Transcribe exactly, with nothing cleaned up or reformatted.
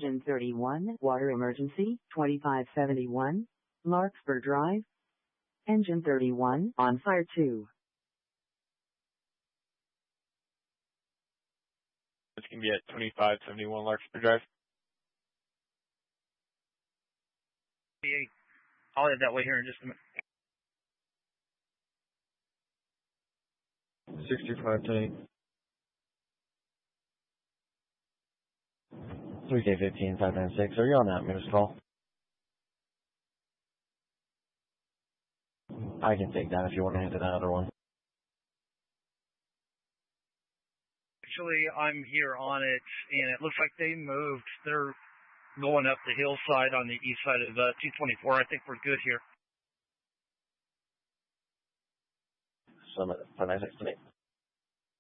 Engine thirty-one, water emergency, twenty-five seventy-one, Larkspur Drive. Engine thirty-one, on fire two. It's going to be at twenty-five seventy-one Larkspur Drive. I'll head that way here in just a minute. sixty-five ten. three K fifteen five nine six. Are you on that Moose call? I can take that if you want to hit that other one. Actually, I'm here on it, and it looks like they moved. They're going up the hillside on the east side of uh, two twenty-four. I think we're good here. Summit five nine six.